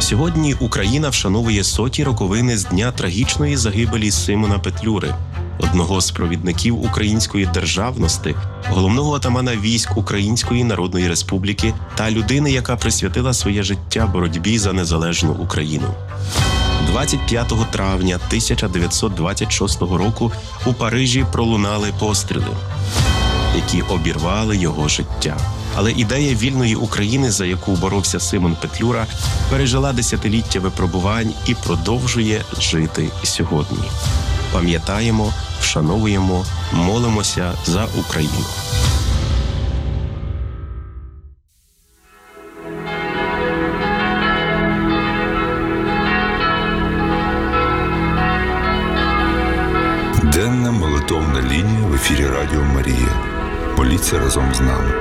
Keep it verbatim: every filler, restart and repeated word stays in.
Сьогодні Україна вшановує соті роковини з дня трагічної загибелі Симона Петлюри, одного з провідників української державності, головного отамана військ Української Народної Республіки та людини, яка присвятила своє життя боротьбі за незалежну Україну. двадцять п'ятого травня тисяча дев'ятсот двадцять шостого року у Парижі пролунали постріли, які обірвали його життя. Але ідея вільної України, за яку боровся Симон Петлюра, пережила десятиліття випробувань і продовжує жити сьогодні. Пам'ятаємо, вшановуємо, молимося за Україну. Денна молитовна лінія в ефірі Радіо Марія. Моліться разом з нами.